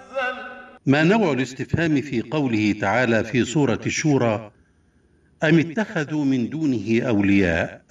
ما نوع الاستفهام في قوله تعالى في سورة الشورى: أم اتخذوا من دونه أولياء؟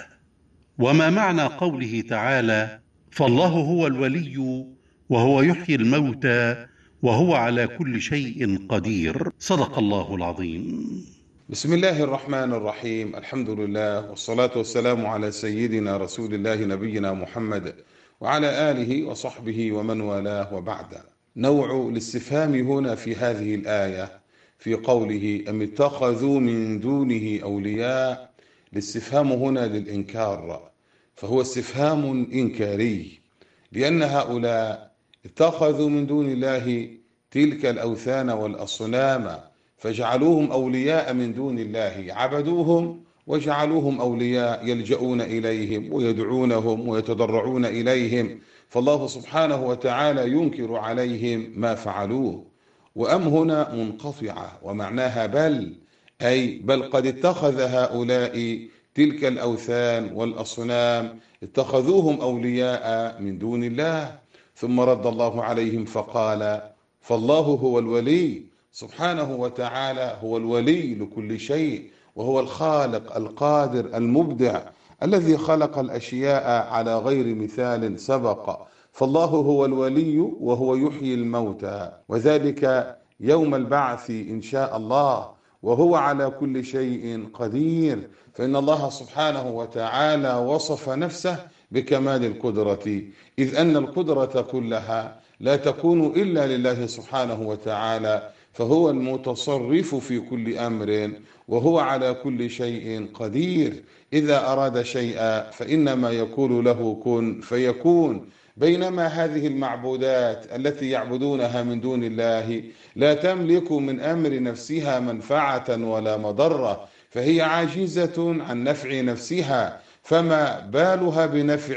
وما معنى قوله تعالى: فالله هو الولي وهو يحيي الموتى وهو على كل شيء قدير؟ صدق الله العظيم. بسم الله الرحمن الرحيم. الحمد لله والصلاة والسلام على سيدنا رسول الله نبينا محمد وعلى آله وصحبه ومن والاه، وبعد. نوع الاستفهام هنا في هذه الآية في قوله أم اتخذوا من دونه أولياء، الاستفهام هنا للإنكار، فهو استفهام إنكاري، لأن هؤلاء اتخذوا من دون الله تلك الأوثان والأصنام فجعلوهم أولياء من دون الله، عبدوهم وجعلوهم أولياء يلجؤون إليهم ويدعونهم ويتضرعون إليهم، فالله سبحانه وتعالى ينكر عليهم ما فعلوه. وأم هنا منقطعة ومعناها بل، أي بل قد اتخذ هؤلاء تلك الأوثان والأصنام اتخذوهم أولياء من دون الله، ثم رد الله عليهم فقال فالله هو الولي سبحانه وتعالى، هو الولي لكل شيء، وهو الخالق القادر المبدع الذي خلق الأشياء على غير مثال سبق، فالله هو الولي وهو يحيي الموتى، وذلك يوم البعث إن شاء الله، وهو على كل شيء قدير، فإن الله سبحانه وتعالى وصف نفسه بكمال القدرة، إذ أن القدرة كلها لا تكون إلا لله سبحانه وتعالى، فهو المتصرف في كل أمر وهو على كل شيء قدير. إذا أراد شيئا فإنما يقول له كن فيكون، بينما هذه المعبودات التي يعبدونها من دون الله لا تملك من أمر نفسها منفعة ولا مضرة، فهي عاجزة عن نفع نفسها، فما بالها بنفع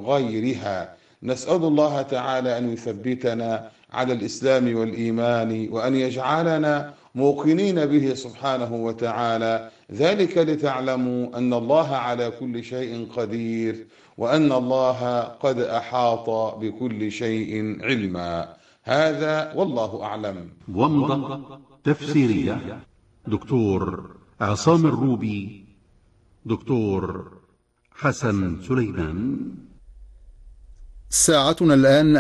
غيرها. نسأل الله تعالى أن يثبتنا على الإسلام والإيمان، وأن يجعلنا موقنين به سبحانه وتعالى، ذلك لتعلموا أن الله على كل شيء قدير، وأن الله قد أحاط بكل شيء علما. هذا والله أعلم. ومضة تفسيرية دكتور عصام الروبي، دكتور حسن سليمان. ساعتنا الآن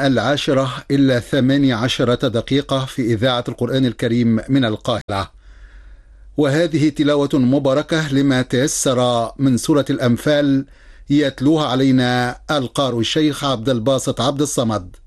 10:18 في إذاعة القرآن الكريم من القاهرة، وهذه تلاوة مباركة لما تيسر من سورة الأنفال، يتلوها علينا القارئ الشيخ عبد الباسط عبد الصمد.